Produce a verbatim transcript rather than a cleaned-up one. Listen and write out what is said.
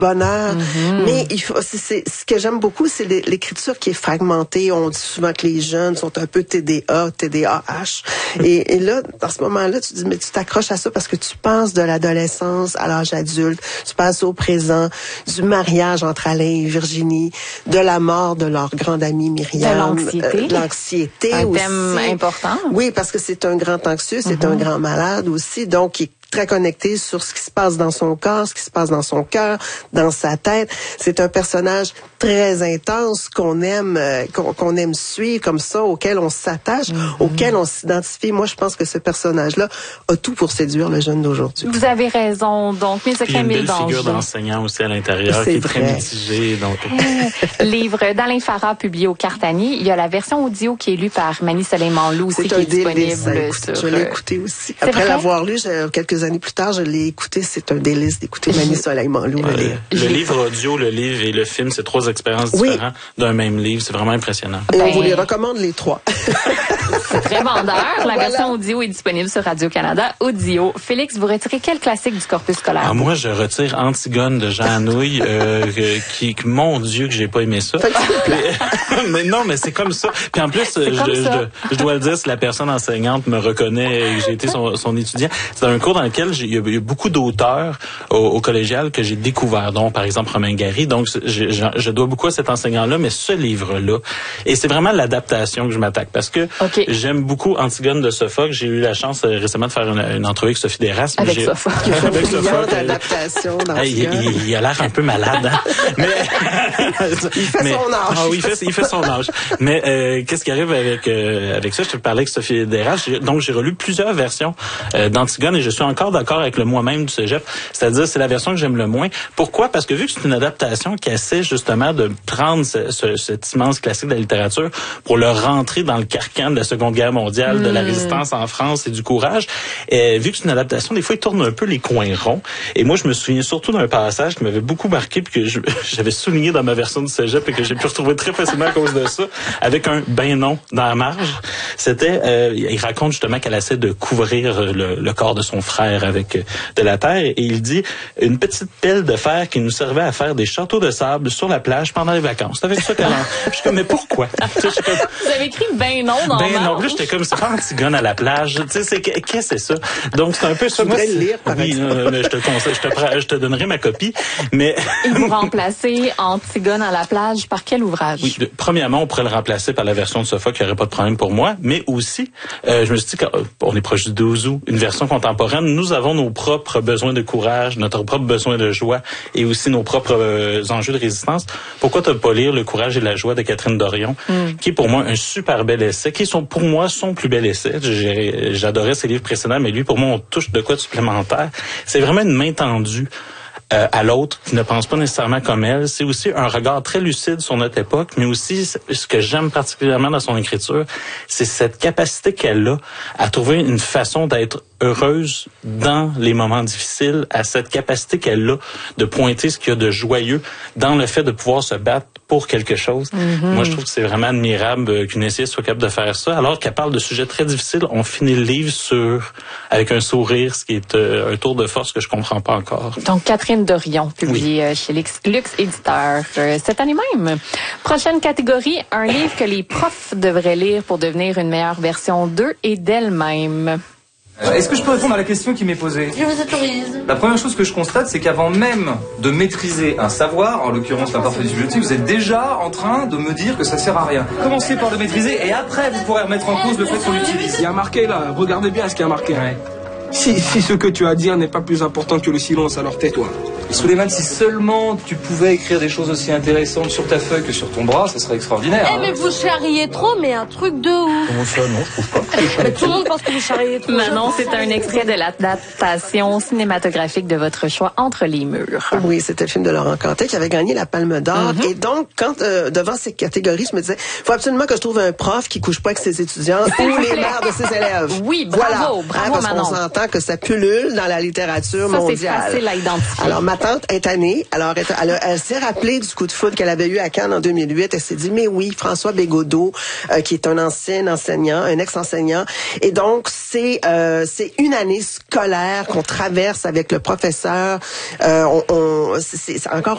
bonheur. Mm-hmm. Mais il faut, c'est, c'est, ce que j'aime beaucoup, c'est l'écriture qui est fragmentée. On dit souvent que les jeunes sont un peu T D A, T D A H. Et, et là, dans ce moment-là, tu dis, mais tu t'accroches à ça parce que tu penses de l'adolescence à l'âge adulte, tu passes au présent, du mariage entre Alain et Virginie, de la mort de leur grande amie Myriam. De l'anxiété. Euh, de l'anxiété un aussi. thème important. Oui, parce que c'est un grand anxieux, c'est mm-hmm. un grand malade aussi, donc il très connecté sur ce qui se passe dans son corps, ce qui se passe dans son cœur, dans sa tête. C'est un personnage très intense qu'on aime euh, qu'on, qu'on aime suivre comme ça, auquel on s'attache, mm-hmm. auquel on s'identifie. Moi, je pense que ce personnage-là a tout pour séduire le jeune d'aujourd'hui. Vous avez raison. Donc, Mes secrets, mille dangers. Il y a une belle figure d'enseignant aussi à l'intérieur c'est qui est vrai. très mitigée. Donc... Livre d'Alain Farah publié au Cartani. Il y a la version audio qui est lue par Manie Soleil-Manlou aussi, c'est qui un est disponible délice, sur... Je l'ai écouté aussi. C'est Après vrai? l'avoir lu, j'ai, quelques années plus tard, je l'ai écouté. C'est un délice d'écouter Manie Soleil-Manlou. Euh, le livre audio, le livre et le film, c'est trois expériences oui. différentes d'un même livre. C'est vraiment impressionnant. Et ben... on vous les recommande les trois. C'est très vendeur. La voilà. version audio est disponible sur Radio-Canada Audio. Félix, vous retirez quel classique du corpus scolaire? Ah, moi, je retire Antigone de Jean Anouilh, euh, qui, mon Dieu, que j'ai pas aimé ça. mais, mais non, mais c'est comme ça. Puis en plus, je, je, je, je dois le dire, si la personne enseignante me reconnaît et que j'ai été son, son étudiant, c'est un cours dans lequel j'ai, il y a eu beaucoup d'auteurs au, au collégial que j'ai découvert, dont par exemple Romain Gary. Donc, je, je, je dois beaucoup à cet enseignant-là, mais ce livre-là, et c'est vraiment l'adaptation que je m'attaque, parce que okay. j'aime beaucoup Antigone de Sophocle. J'ai eu la chance euh, récemment de faire une, une entrevue avec Sophie Desrasses. Avec Sophocle. Avec Sophocle. Adaptation hey, il, il, il a l'air un peu malade. Hein? mais, il fait mais, son âge. Ah oui, il fait, il fait son âge. Mais euh, qu'est-ce qui arrive avec euh, avec ça? Je te parlais avec Sophie Desrasses. Donc, j'ai relu plusieurs versions euh, d'Antigone et je suis encore d'accord avec le moi-même du cégep. C'est-à-dire, c'est la version que j'aime le moins. Pourquoi? Parce que vu que c'est une adaptation qui essaie justement de prendre ce, ce, cet immense classique de la littérature pour le rentrer dans le carcan de la Seconde Guerre mondiale, mmh. de la résistance en France et du courage, et vu que c'est une adaptation, des fois, il tourne un peu les coins ronds. Et moi, je me souviens surtout d'un passage qui m'avait beaucoup marqué puis que je, j'avais souligné dans ma version du cégep et que j'ai pu retrouver très facilement à cause de ça, avec un ben non dans la marge. C'était, euh, il raconte justement qu'elle essaie de couvrir le, le corps de son frère avec de la terre et il dit une petite pelle de fer qui nous servait à faire des châteaux de sable sur la plage pendant les vacances. C'est avec ça qu'elle en... Je suis comme, mais pourquoi? Comme... Vous avez écrit ben non dans ben marge. non, là, j'étais comme, c'est pas Antigone à la plage. Tu sais, c'est, qu'est-ce que c'est ça? Donc, c'est un peu ça. Je voudrais le lire, par oui, euh, je te conseille, je te, je te donnerai ma copie, mais... Et vous remplacez Antigone à la plage par quel ouvrage? Oui, de, premièrement, on pourrait le remplacer par la version de Sophocle, qui n'aurait pas de problème pour moi, mais aussi, euh, je me suis dit qu'on est proche du douze août, une version contemporaine, nous avons nos propres besoins de courage, notre propre besoin de joie et aussi nos propres euh, enjeux de résistance. Pourquoi ne pas lire Le courage et la joie de Catherine Dorion, mm. qui est pour moi un super bel essai, qui est son, pour moi son plus bel essai. J'ai, j'adorais ses livres précédents, mais lui, pour moi, on touche de quoi de supplémentaire. C'est vraiment une main tendue Euh, à l'autre qui ne pense pas nécessairement comme elle. C'est aussi un regard très lucide sur notre époque, mais aussi ce que j'aime particulièrement dans son écriture, c'est cette capacité qu'elle a à trouver une façon d'être heureuse dans les moments difficiles, à cette capacité qu'elle a de pointer ce qu'il y a de joyeux dans le fait de pouvoir se battre pour quelque chose. Mm-hmm. Moi, je trouve que c'est vraiment admirable qu'une essayiste soit capable de faire ça. Alors qu'elle parle de sujets très difficiles, on finit le livre sur avec un sourire, ce qui est euh, un tour de force que je comprends pas encore. Donc, Catherine Dorion, publié oui. chez Lux, Lux Éditeur euh, cette année même. Prochaine catégorie, un livre que les profs devraient lire pour devenir une meilleure version d'eux et d'elles-mêmes. Est-ce que je peux répondre à la question qui m'est posée? Je vous autorise. La première chose que je constate, c'est qu'avant même de maîtriser un savoir, en l'occurrence l'imparfait bibliothèque, vous êtes déjà en train de me dire que ça sert à rien. Commencez par le maîtriser et après vous pourrez remettre en cause le fait qu'on l'utilise. Il y a marqué là, regardez bien ce qu'il y a marqué. Ouais. Si, si ce que tu as à dire n'est pas plus important que le silence, alors tais-toi. Souleymane, si seulement tu pouvais écrire des choses aussi intéressantes sur ta feuille que sur ton bras, ça serait extraordinaire. Eh, hein. Mais vous charriez trop, mais un truc de ouf. Comment ça, non, je trouve pas. Mais tout le monde pense que vous charriez trop. Manon, c'est un extrait de l'adaptation cinématographique de votre choix, Entre les murs. Oui, c'était le film de Laurent Cantet qui avait gagné la Palme d'Or. Mm-hmm. Et donc, quand euh, devant ces catégories, je me disais, il faut absolument que je trouve un prof qui couche pas avec ses étudiants ou les mères de ses élèves. Oui, bravo, voilà. bravo, hein, parce Manon. qu'on s'entend que ça pullule dans la littérature ça, mondiale. C'est facile à identifier. Alors, ma tante est tannée. Alors, elle, elle, elle s'est rappelée du coup de foudre qu'elle avait eu à Cannes en deux mille huit. Elle s'est dit, mais oui, François Bégodeau, euh, qui est un ancien enseignant, un ex-enseignant. Et donc, c'est euh, c'est une année scolaire qu'on traverse avec le professeur. Euh, on, on, c'est, c'est encore